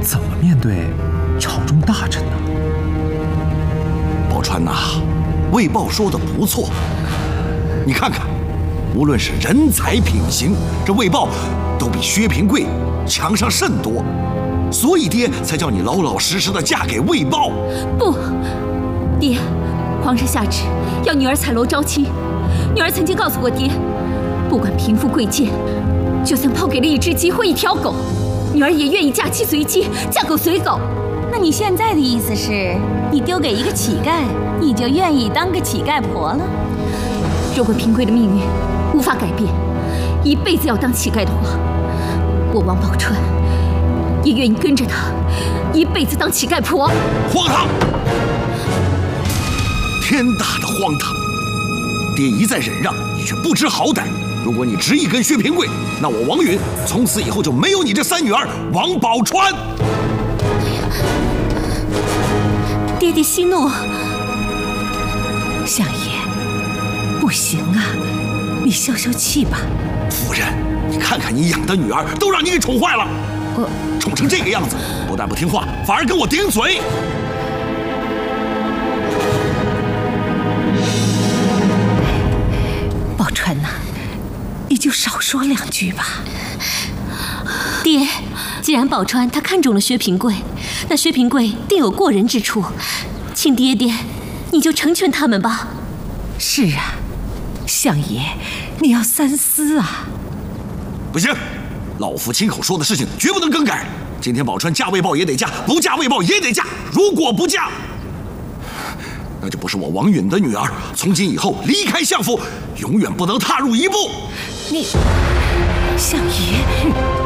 怎么面对朝中大臣呢？ 宝钏呐，魏豹说的不错，你看看，无论是人才品行，这魏豹都比薛平贵强上甚多，所以爹才叫你老老实实的嫁给魏豹。 不，爹，皇上下旨要女儿彩楼招亲。女儿曾经告诉过爹，不管贫富贵贱，就算抛给了一只鸡或一条狗，女儿也愿意嫁鸡随鸡，嫁狗随狗。 那你现在的意思是，你丢给一个乞丐，你就愿意当个乞丐婆了？ 如果平贵的命运无法改变，一辈子要当乞丐的话，我王宝钏也愿意跟着他，一辈子当乞丐婆。 荒唐！天大的荒唐！爹一再忍让，你却不知好歹。如果你执意跟薛平贵，那我王允从此以后就没有你这三女儿王宝钏。 爹爹息怒。 相爷，不行啊，你消消气吧。 夫人，你看看你养的女儿，都让你给宠坏了。宠成这个样子，不但不听话，反而跟我顶嘴。 宝钏呐，你就少说两句吧。 爹，既然宝钏她看中了薛平贵，那薛平贵定有过人之处，请爹爹你就成全他们吧。 是啊，相爷，你要三思啊。 不行，老夫亲口说的事情绝不能更改。今天宝钏嫁魏豹也得嫁，不嫁魏豹也得嫁。如果不嫁，那就不是我王允的女儿。从今以后离开相府，永远不能踏入一步。 你，相爷。